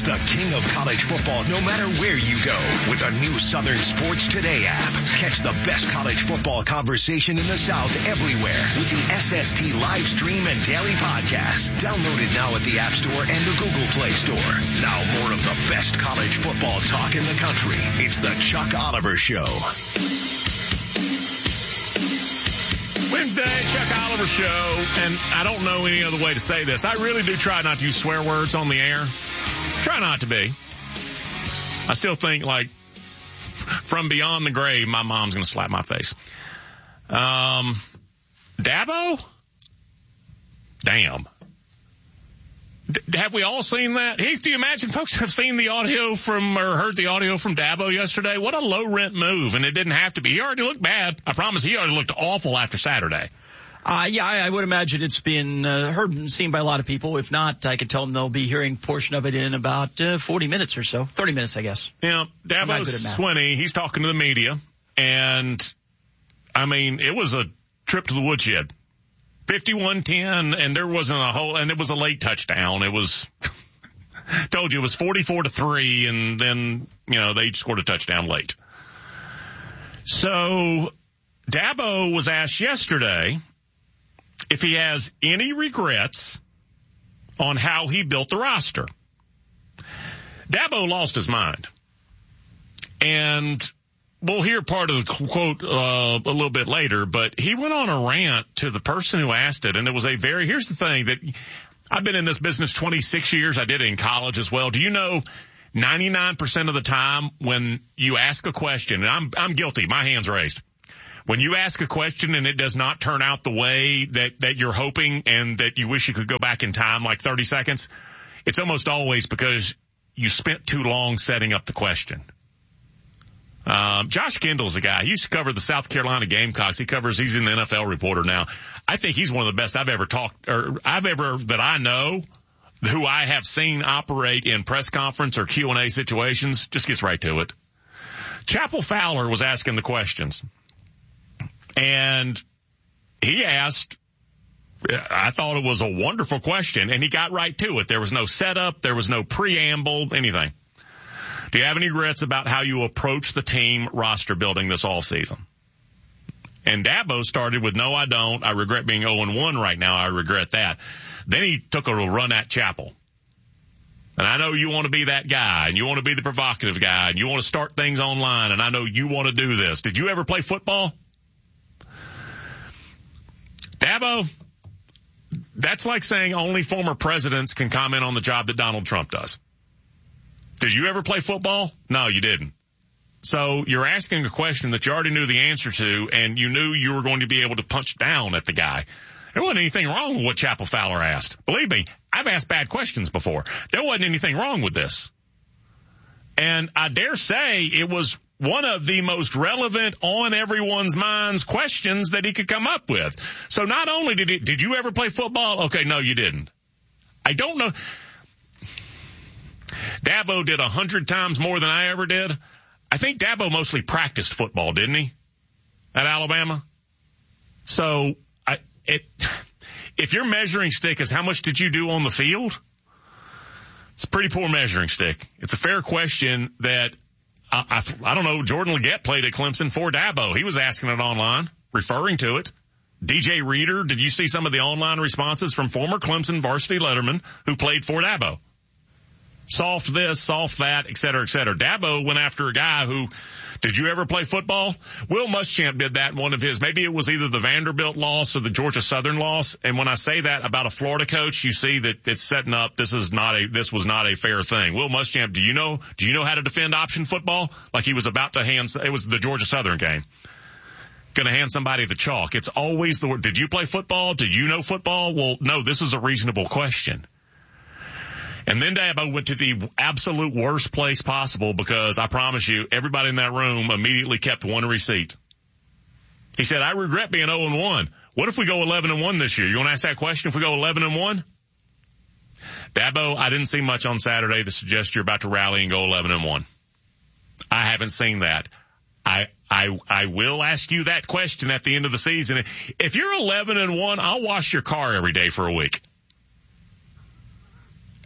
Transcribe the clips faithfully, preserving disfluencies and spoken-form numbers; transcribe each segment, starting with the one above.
the king of college football no matter where you go with a new Southern Sports Today app. Catch the best college football conversation in the South everywhere with the S S T live stream and daily podcast. Download it now at the App Store and the Google Play Store. Now more of the best college football talk in the country. It's the Chuck Oliver Show. Wednesday, Chuck Oliver Show, and I don't know any other way to say this. I really do try not to use swear words on the air. Try not to be. I still think, like, from beyond the grave, my mom's going to slap my face. Um, Dabo? Damn. D- have we all seen that? Heath, do you imagine folks have seen the audio from, or heard the audio from Dabo yesterday? What a low-rent move, and it didn't have to be. He already looked bad. I promise he already looked awful after Saturday. Uh, yeah, I, I would imagine it's been uh, heard and seen by a lot of people. If not, I can tell them they'll be hearing a portion of it in about uh, forty minutes or so. thirty minutes, I guess. Yeah, Dabo's twenty. He's talking to the media, and, I mean, it was a trip to the woodshed. fifty-one ten, and there wasn't a whole, and it was a late touchdown. It was, told you it was forty-four to three, and then, you know, they scored a touchdown late. So, Dabo was asked yesterday if he has any regrets on how he built the roster. Dabo lost his mind. And we'll hear part of the quote uh, a little bit later, but he went on a rant to the person who asked it, and it was a very, here's the thing, that I've been in this business twenty-six years. I did it in college as well. Do you know ninety-nine percent of the time when you ask a question, and I'm I'm guilty, my hand's raised. When you ask a question and it does not turn out the way that, that you're hoping and that you wish you could go back in time like thirty seconds, it's almost always because you spent too long setting up the question. Um, Josh Kendall's a guy. He used to cover the South Carolina Gamecocks. He covers, he's in the N F L Reporter now. I think he's one of the best I've ever talked, or I've ever, that I know, who I have seen operate in press conference or Q and A situations. Just gets right to it. Chapel Fowler was asking the questions. And he asked, I thought it was a wonderful question, and he got right to it. There was no setup. There was no preamble, anything. Do you have any regrets about how you approach the team roster building this offseason? And Dabo started with, no, I don't. I regret being oh and one right now. I regret that. Then he took a run at Chapel. And I know you want to be that guy, and you want to be the provocative guy, and you want to start things online, and I know you want to do this. Did you ever play football? Dabo, that's like saying only former presidents can comment on the job that Donald Trump does. Did you ever play football? No, you didn't. So you're asking a question that you already knew the answer to, and you knew you were going to be able to punch down at the guy. There wasn't anything wrong with what Chapel Fowler asked. Believe me, I've asked bad questions before. There wasn't anything wrong with this. And I dare say it was one of the most relevant, on everyone's minds questions that he could come up with. So not only did he, did you ever play football? Okay, no, you didn't. I don't know. Dabo did a hundred times more than I ever did. I think Dabo mostly practiced football, didn't he? At Alabama? So I, it, if your measuring stick is how much did you do on the field, it's a pretty poor measuring stick. It's a fair question that I, I, I don't know. Jordan Leggett played at Clemson for Dabo. He was asking it online, referring to it. D J Reader, did you see some of the online responses from former Clemson varsity letterman who played for Dabo? Soft this, soft that, et cetera, et cetera. Dabo went after a guy who, did you ever play football? Will Muschamp did that in one of his, maybe it was either the Vanderbilt loss or the Georgia Southern loss. And when I say that about a Florida coach, you see that it's setting up, this is not a, this was not a fair thing. Will Muschamp, do you know, do you know how to defend option football? Like he was about to hand, it was the Georgia Southern game. Going to hand somebody the chalk. It's always the word, did you play football? Did you know football? Well, no, this is a reasonable question. And then Dabo went to the absolute worst place possible because I promise you, everybody in that room immediately kept one receipt. He said, I regret being oh and one. What if we go eleven and one this year? You want to ask that question if we go eleven and one? Dabo, I didn't see much on Saturday that suggests you're about to rally and go eleven and one. I haven't seen that. I, I, I will ask you that question at the end of the season. If you're eleven and one, I'll wash your car every day for a week.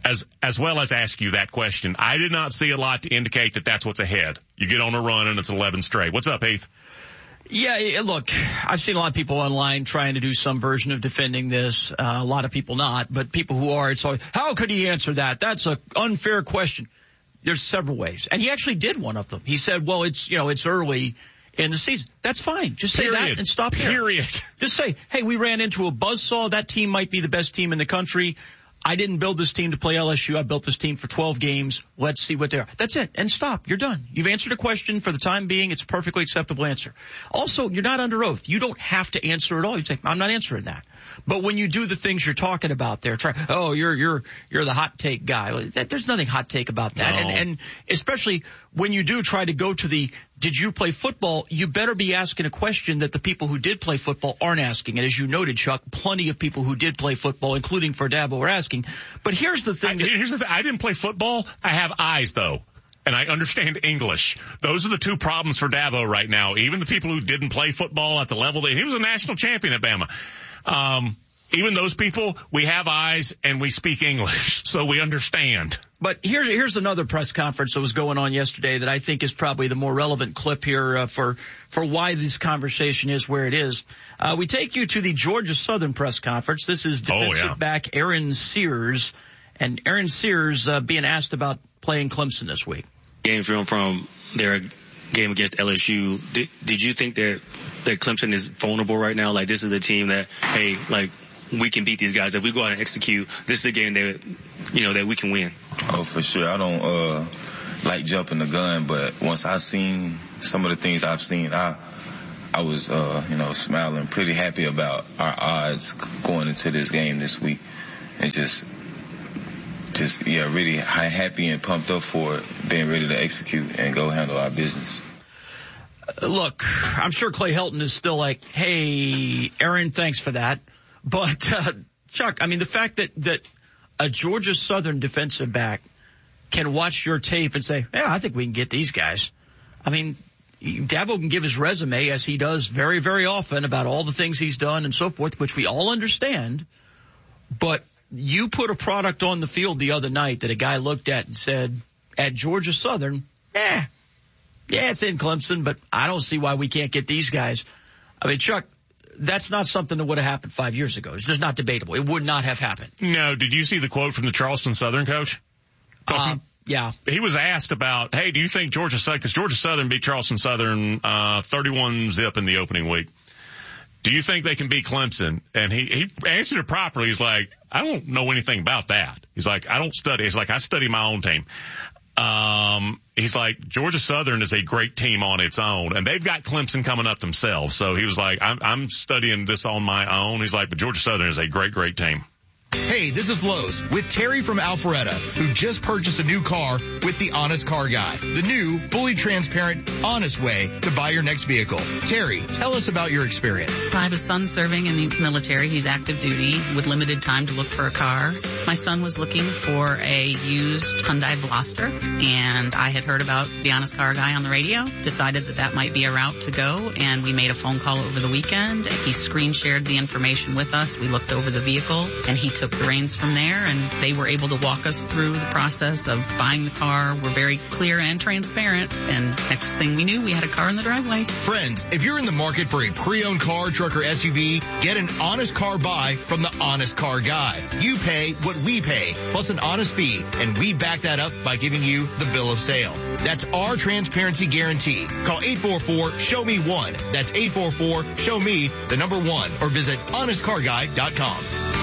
as as well as ask you that question. I did not see a lot to indicate that that's what's ahead. You get on a run and it's eleven straight. What's up, Heath? Yeah, look, I've seen a lot of people online trying to do some version of defending this. Uh, a lot of people not, but people who are, it's always, how could he answer that? That's an unfair question. There's several ways. And he actually did one of them. He said, well, it's, you know, it's early in the season. That's fine. Just say Period. that and stop there. Period. Just say, hey, we ran into a buzzsaw. That team might be the best team in the country. I didn't build this team to play L S U. I built this team for twelve games. Let's see what they are. That's it. And stop. You're done. You've answered a question for the time being. It's a perfectly acceptable answer. Also, you're not under oath. You don't have to answer at all. You say, I'm not answering that. But when you do the things you're talking about there, try, oh, you're, you're, you're the hot take guy. That, there's nothing hot take about that. No. And, and especially when you do try to go to the, did you play football? You better be asking a question that the people who did play football aren't asking. And as you noted, Chuck, plenty of people who did play football, including for Dabo, are asking. But here's the thing. I, that, here's the thing. I didn't play football. I have eyes, though. And I understand English. Those are the two problems for Dabo right now. Even the people who didn't play football at the level that he was a national champion at Bama. Um, even those people, we have eyes and we speak English, so we understand. But here, here's another press conference that was going on yesterday that I think is probably the more relevant clip here uh, for for why this conversation is where it is. Uh, we take you to the Georgia Southern press conference. This is defensive oh, yeah. back Aaron Sears, and Aaron Sears uh, being asked about playing Clemson this week. Game film from their game against L S U. Did, did you think that that Clemson is vulnerable right now? Like, this is a team that, hey, like, we can beat these guys. If we go out and execute, this is a game that, you know, that we can win. Oh, for sure. I don't uh like jumping the gun, but once I seen some of the things I've seen, I I was, uh, you know, smiling, pretty happy about our odds going into this game this week. And just, just yeah, really happy and pumped up for it, being ready to execute and go handle our business. Look, I'm sure Clay Helton is still like, hey, Aaron, thanks for that. But, uh, Chuck, I mean, the fact that, that a Georgia Southern defensive back can watch your tape and say, yeah, I think we can get these guys. I mean, Dabo can give his resume, as he does very, very often, about all the things he's done and so forth, which we all understand. But you put a product on the field the other night that a guy looked at and said, at Georgia Southern, eh, yeah, it's in Clemson, but I don't see why we can't get these guys. I mean, Chuck, that's not something that would have happened five years ago. It's just not debatable. It would not have happened. No, did you see the quote from the Charleston Southern coach? Uh, yeah. He was asked about, hey, do you think Georgia Southern, because Georgia Southern beat Charleston Southern uh thirty-one zip in the opening week. Do you think they can beat Clemson? And he, he answered it properly. He's like, I don't know anything about that. He's like, I don't study. He's like, I study my own team. Um, he's like, Georgia Southern is a great team on its own, and they've got Clemson coming up themselves. So he was like, I'm, I'm studying this on my own. He's like, but Georgia Southern is a great, great team. Hey, this is Lowe's with Terry from Alpharetta, who just purchased a new car with the Honest Car Guy, the new, fully transparent, honest way to buy your next vehicle. Terry, tell us about your experience. I have a son serving in the military. He's active duty with limited time to look for a car. My son was looking for a used Hyundai Veloster, and I had heard about the Honest Car Guy on the radio, decided that that might be a route to go, and we made a phone call over the weekend. He screen shared the information with us. We looked over the vehicle, and he took the reins from there, and they were able to walk us through the process of buying the car. We're very clear and transparent, and next thing we knew, we had a car in the driveway. Friends, if you're in the market for a pre-owned car, truck, or S U V, get an honest car buy from the Honest Car Guy. You pay what we pay, plus an honest fee, and we back that up by giving you the bill of sale. That's our transparency guarantee. Call eight four four, show me one. That's eight four four, show me the number one, or visit honest car guy dot com.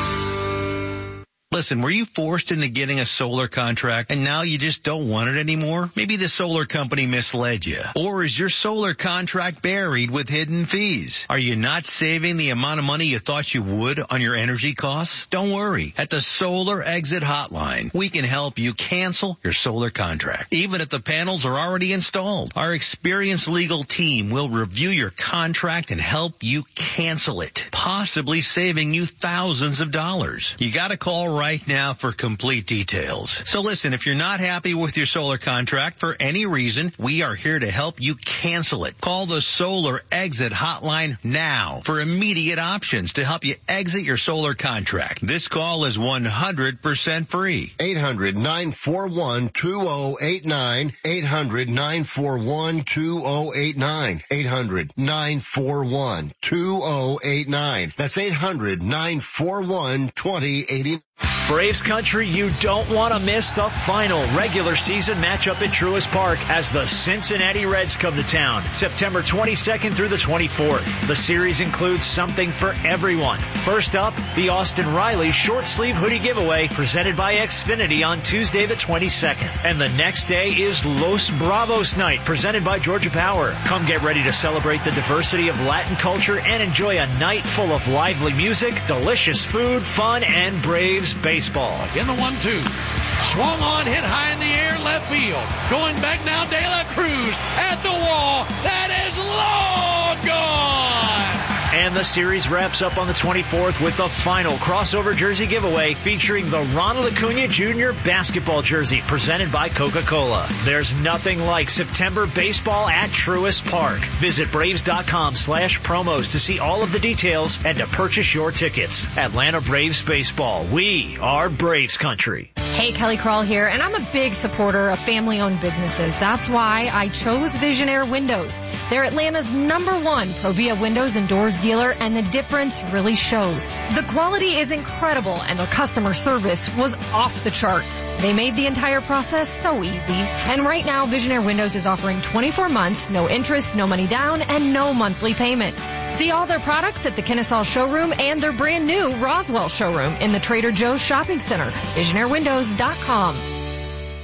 Listen, were you forced into getting a solar contract and now you just don't want it anymore? Maybe the solar company misled you. Or is your solar contract buried with hidden fees? Are you not saving the amount of money you thought you would on your energy costs? Don't worry. At the Solar Exit Hotline, we can help you cancel your solar contract, even if the panels are already installed. Our experienced legal team will review your contract and help you cancel it, possibly saving you thousands of dollars. You gotta call right now for complete details. So listen, if you're not happy with your solar contract for any reason, we are here to help you cancel it. Call the Solar Exit Hotline now for immediate options to help you exit your solar contract. This call is one hundred percent free. eight hundred, nine four one, two oh eight nine. eight hundred, nine four one, two oh eight nine. eight hundred, nine four one, two oh eight nine. That's eight hundred, nine four one, two oh eight nine. Braves country, you don't want to miss the final regular season matchup at Truist Park as the Cincinnati Reds come to town September twenty-second through the twenty-fourth. The series includes something for everyone. First up, the Austin Riley short sleeve hoodie giveaway presented by Xfinity on Tuesday the twenty-second. And the next day is Los Bravos night presented by Georgia Power. Come get ready to celebrate the diversity of Latin culture and enjoy a night full of lively music, delicious food, fun, and Braves baseball. In the one two. Swung on, hit high in the air, left field. Going back now, De La Cruz at the wall. That is long gone. And the series wraps up on the twenty-fourth with the final crossover jersey giveaway featuring the Ronald Acuna Junior basketball jersey presented by Coca-Cola. There's nothing like September baseball at Truist Park. Visit Braves.com slash promos to see all of the details and to purchase your tickets. Atlanta Braves Baseball. We are Braves country. Hey, Kelly Crawl here, and I'm a big supporter of family-owned businesses. That's why I chose Visionaire Windows. They're Atlanta's number one Provia windows and doors dealer, and the difference really shows. The quality is incredible, and their customer service was off the charts. They made the entire process so easy. And right now, Visionaire Windows is offering twenty-four months, no interest, no money down, and no monthly payments. See all their products at the Kennesaw showroom and their brand new Roswell showroom in the Trader Joe's Shopping Center. Visionaire Windows dot com.